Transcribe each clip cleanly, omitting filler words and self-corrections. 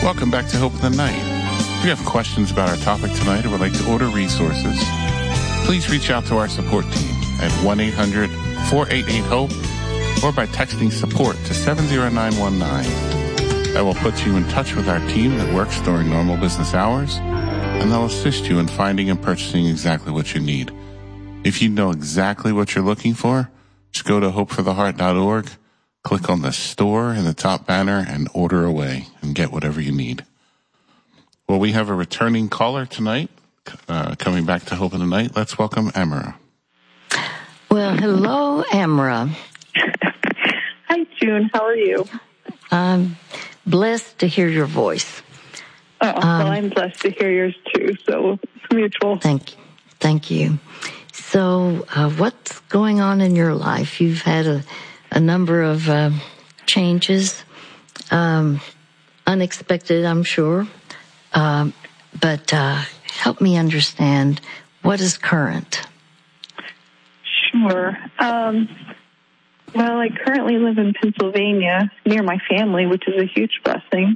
Welcome back to Hope in the Night. If you have questions about our topic tonight or would like to order resources, please reach out to our support team at 1-800-488-HOPE or by texting support to 70919. That will put you in touch with our team that works during normal business hours, and they'll assist you in finding and purchasing exactly what you need. If you know exactly what you're looking for, just go to hopefortheheart.org, click on the store in the top banner, and order away and get whatever you need. Well, we have a returning caller tonight, coming back to Hope in the Night. Let's welcome Amara. Well, hello, Amara. Hi, June. How are you? I'm blessed to hear your voice. Oh, well, I'm blessed to hear yours too, so it's mutual. Thank you. So, what's going on in your life? You've had a number of changes, unexpected, I'm sure, but help me understand what is current. Sure. Well, I currently live in Pennsylvania near my family, which is a huge blessing.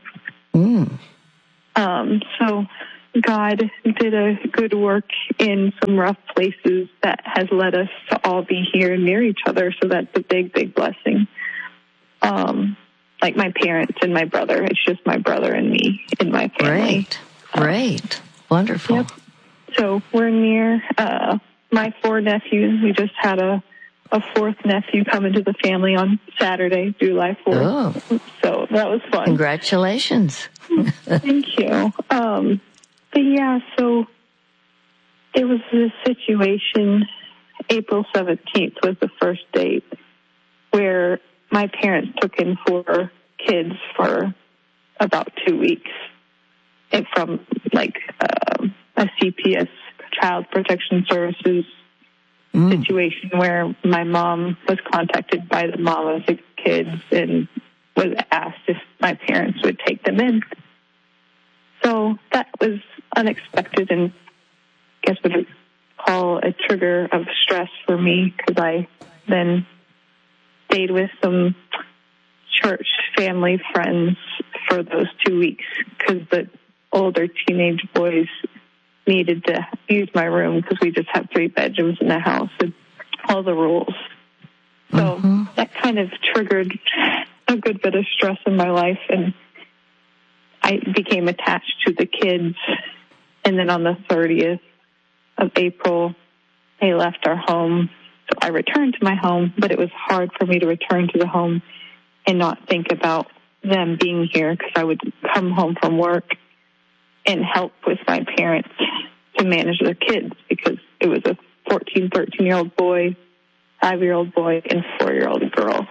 So God did a good work in some rough places that has led us to all be here near each other. So that's a big, big blessing. Like my parents and my brother. It's just my brother and me in my family. Great. Wonderful. Yep. So we're near my 4 nephews. We just had a 4th nephew come into the family on Saturday, July 4th. Oh. So that was fun. Congratulations. Thank you. But yeah, so there was this situation, April 17th was the first date, where my parents took in 4 kids for about 2 weeks from a CPS, Child Protection Services situation, where my mom was contacted by the mom of the kids and was asked if my parents would take them in. So that was unexpected and I guess what I would call a trigger of stress for me, because I then stayed with some church family friends for those 2 weeks because the older teenage boys needed to use my room because we just have 3 bedrooms in the house and all the rules. So that kind of triggered a good bit of stress in my life, and I became attached to the kids. And then on the 30th of April, they left our home. So I returned to my home, but it was hard for me to return to the home and not think about them being here, because I would come home from work and help with my parents to manage their kids, because it was a 14, 13-year-old boy, 5-year-old boy, and 4-year-old girl.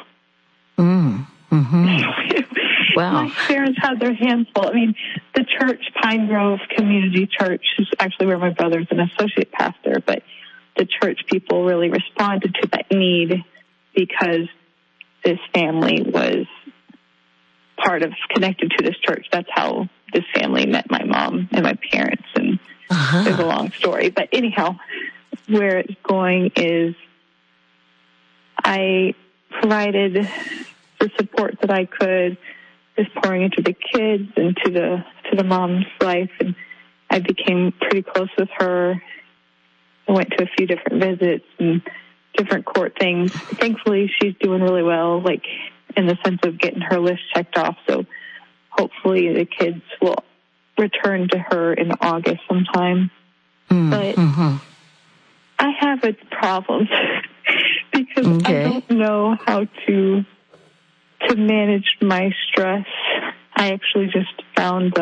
Wow. My parents had their hands full. I mean, the church, Pine Grove Community Church, is actually where my brother's an associate pastor, but the church people really responded to that need because this family was connected to this church. That's how this family met my mom and my parents, and there's a long story. But anyhow, where it's going is I provided the support that I could, just pouring into the kids and to the mom's life, and I became pretty close with her. I went to a few different visits and different court things. Thankfully, she's doing really well, like in the sense of getting her list checked off. So hopefully the kids will return to her in August sometime. But I have a problem because I don't know how to manage my stress. I actually just found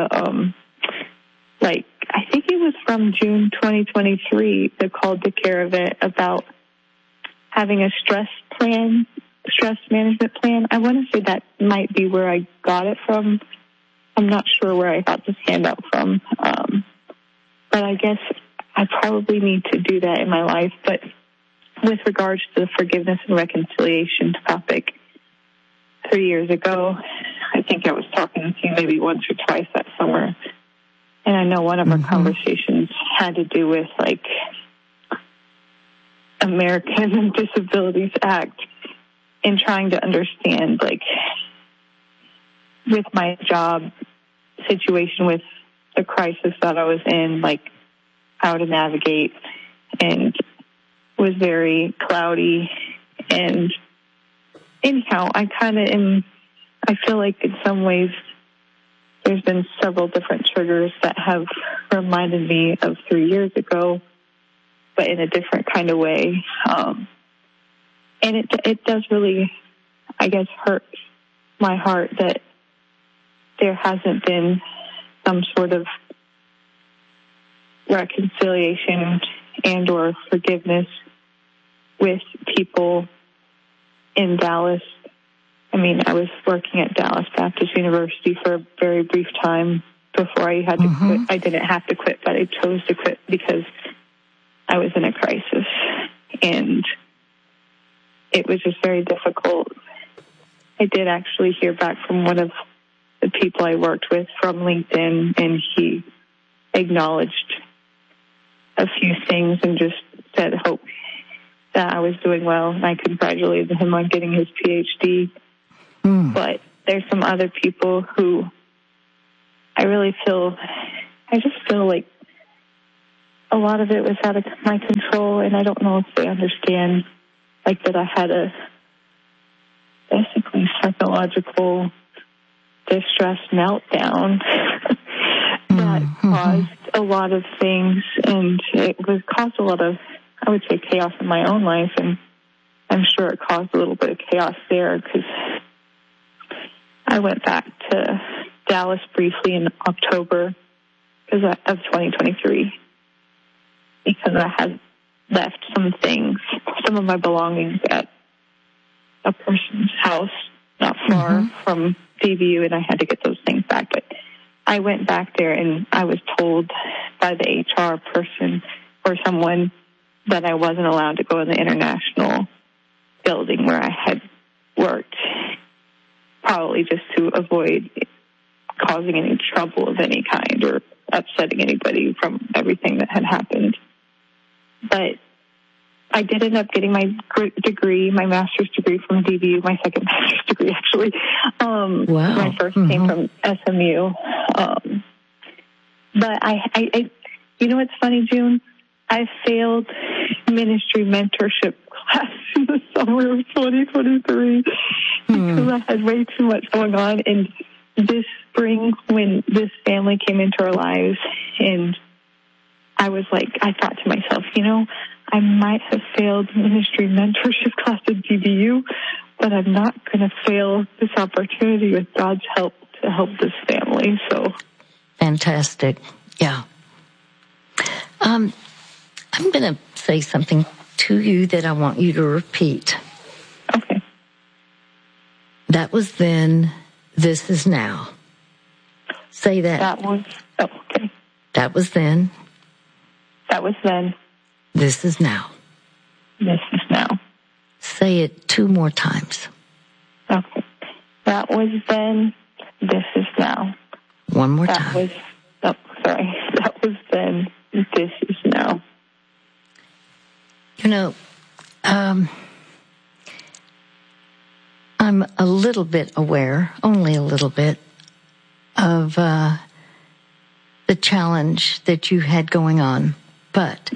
I think it was from June 2023, the Called to Care event about having a stress management plan. I want to say that might be where I got it from. I'm not sure where I got this handout from. But I guess I probably need to do that in my life. But with regards to the forgiveness and reconciliation topic, 3 years ago, I think I was talking to you maybe once or twice that summer. And I know one of our conversations had to do with American Disabilities Act, and trying to understand, with my job situation with the crisis that I was in, like how to navigate, and was very cloudy. And anyhow, I feel like in some ways there's been several different triggers that have reminded me of 3 years ago, but in a different kind of way. And it does really, I guess, hurt my heart that there hasn't been some sort of reconciliation and or forgiveness with people in Dallas. I mean, I was working at Dallas Baptist University for a very brief time before I had to quit. I didn't have to quit, but I chose to quit because I was in a crisis. And it was just very difficult. I did actually hear back from one of the people I worked with from LinkedIn, and he acknowledged a few things and just said hope that I was doing well, and I congratulated him on getting his PhD. But there's some other people who I just feel like a lot of it was out of my control, and I don't know if they understand, like, that I had a basically psychological distress meltdown that caused a lot of things, and caused a lot of, I would say, chaos in my own life, and I'm sure it caused a little bit of chaos there because I went back to Dallas briefly in October of 2023 because I had left some of my belongings at a person's house not far from DVU, and I had to get those things back. But I went back there, and I was told by the HR person or someone that I wasn't allowed to go in the international building where I had worked, probably just to avoid causing any trouble of any kind or upsetting anybody from everything that had happened. But I did end up getting my degree, my master's degree from DVU, my second master's degree, actually. Wow. My first came from SMU. But I you know what's funny, June? I failed ministry mentorship class in the summer of 2023 because I had way too much going on. And this spring, when this family came into our lives, and I thought to myself, I might have failed ministry mentorship class at DBU, but I'm not going to fail this opportunity with God's help to help this family. So fantastic. Yeah. I'm going to say something to you that I want you to repeat. Okay. That was then, this is now. Say that. Okay. That was then. That was then. This is now. This is now. Say it 2 more times. Okay. That was then. This is now. 1 more time. That was then. This is now. I'm a little bit aware, only a little bit, of the challenge that you had going on. But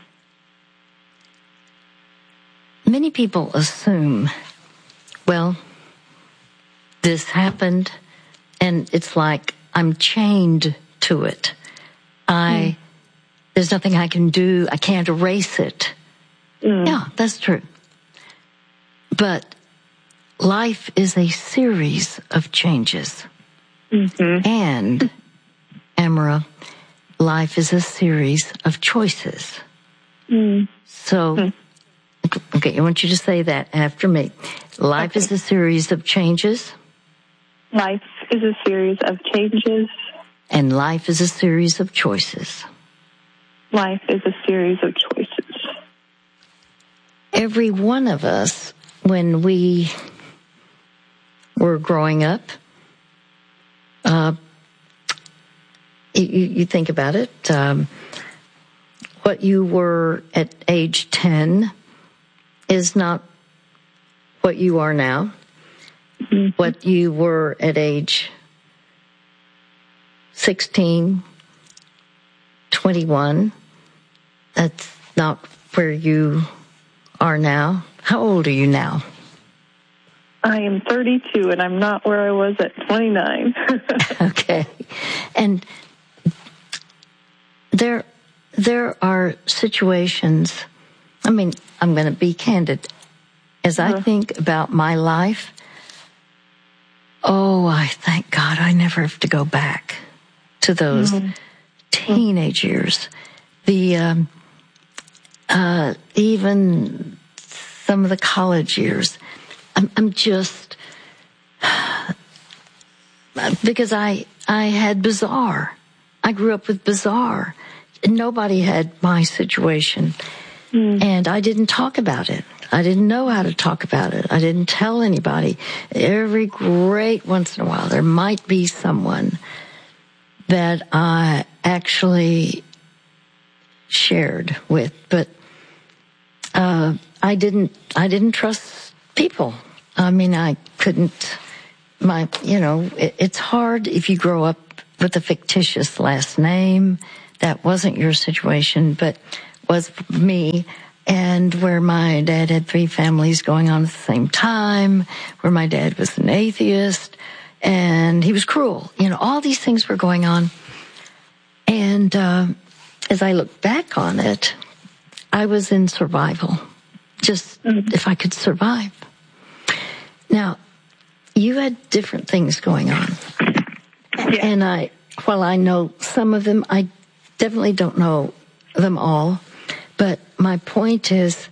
many people assume, well, this happened, and it's like I'm chained to it. There's nothing I can do. I can't erase it. Yeah, that's true. But life is a series of changes. And, Amara, life is a series of choices. So, okay, I want you to say that after me. Life is a series of changes. Life is a series of changes. And life is a series of choices. Life is a series of choices. Every one of us, when we were growing up, you think about it, what you were at age 10 is not what you are now. What you were at age 16, 21. That's not where you are now. How old are you now? I am 32, and I'm not where I was at 29. Okay. And there are situations, I mean, I'm going to be candid. As I think about my life, I thank God I never have to go back to those teenage years. The even some of the college years. I'm just, because I had Bizarre. I grew up with Bizarre. Nobody had my situation. And I didn't talk about it. I didn't know how to talk about it. I didn't tell anybody. Every great once in a while, there might be someone that I actually shared with, but I didn't trust people. I mean, I couldn't. It's hard if you grow up with a fictitious last name. That wasn't your situation, but was me. And where my dad had 3 families going on at the same time, where my dad was an atheist, and he was cruel. All these things were going on. And as I look back on it, I was in survival, just if I could survive. Now, you had different things going on. Yeah. And while I know some of them, I definitely don't know them all. But my point is,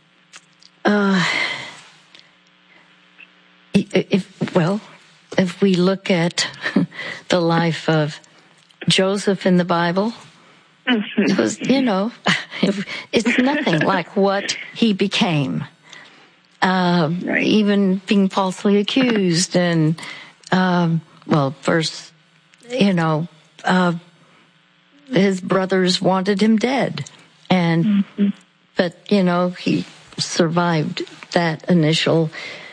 if we look at the life of Joseph in the Bible, it was, it's nothing like what he became. Right. Even being falsely accused and, first, his brothers wanted him dead. And, but, he survived that initial,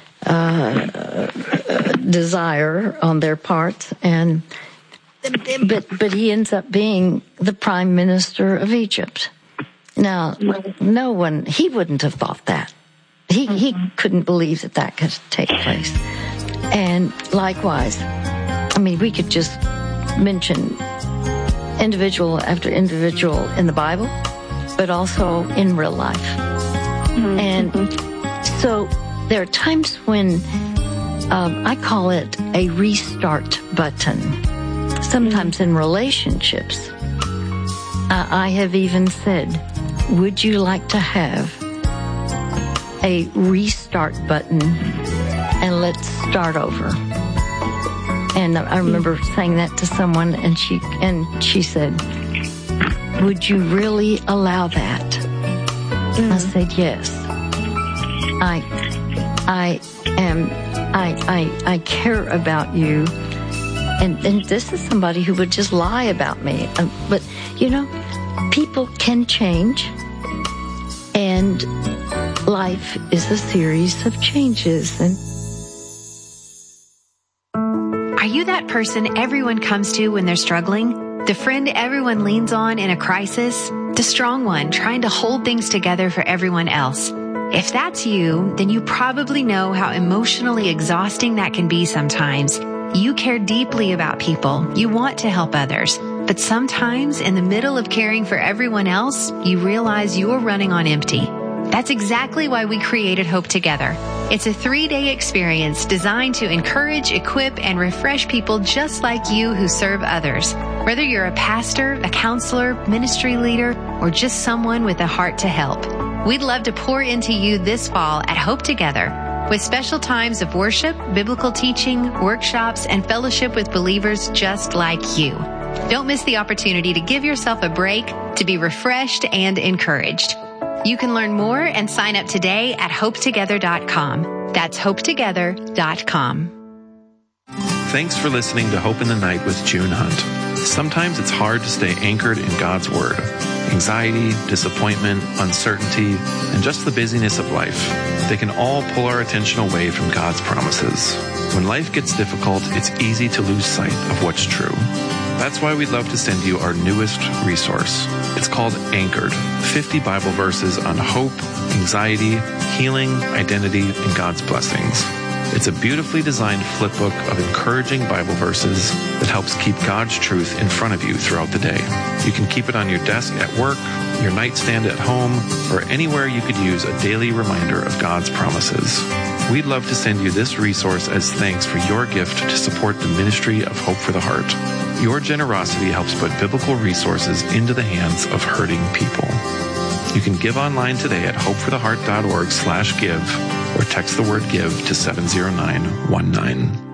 desire on their part. And, but he ends up being the prime minister of Egypt. Now, he wouldn't have thought that. He couldn't believe that could take place. And likewise, I mean, we could just mention individual after individual in the Bible, but also in real life. And so there are times when I call it a restart button. Sometimes in relationships, I have even said, would you like to have a restart button and let's start over? And I remember saying that to someone, and she said, would you really allow that? I said, yes. I care about you. And this is somebody who would just lie about me. But, people can change. And life is a series of changes. And are you that person everyone comes to when they're struggling? The friend everyone leans on in a crisis? The strong one trying to hold things together for everyone else? If that's you, then you probably know how emotionally exhausting that can be sometimes. You care deeply about people. You want to help others. But sometimes, in the middle of caring for everyone else, you realize you're running on empty. That's exactly why we created Hope Together. It's a 3-day experience designed to encourage, equip, and refresh people just like you who serve others. Whether you're a pastor, a counselor, ministry leader, or just someone with a heart to help. We'd love to pour into you this fall at Hope Together, with special times of worship, biblical teaching, workshops, and fellowship with believers just like you. Don't miss the opportunity to give yourself a break, to be refreshed and encouraged. You can learn more and sign up today at hopetogether.com. That's hopetogether.com. Thanks for listening to Hope in the Night with June Hunt. Sometimes it's hard to stay anchored in God's Word. Anxiety, disappointment, uncertainty, and just the busyness of life. They can all pull our attention away from God's promises. When life gets difficult, it's easy to lose sight of what's true. That's why we'd love to send you our newest resource. It's called Anchored, 50 Bible verses on hope, anxiety, healing, identity, and God's blessings. It's a beautifully designed flipbook of encouraging Bible verses that helps keep God's truth in front of you throughout the day. You can keep it on your desk at work, your nightstand at home, or anywhere you could use a daily reminder of God's promises. We'd love to send you this resource as thanks for your gift to support the ministry of Hope for the Heart. Your generosity helps put biblical resources into the hands of hurting people. You can give online today at hopefortheheart.org/give or text the word give to 70919.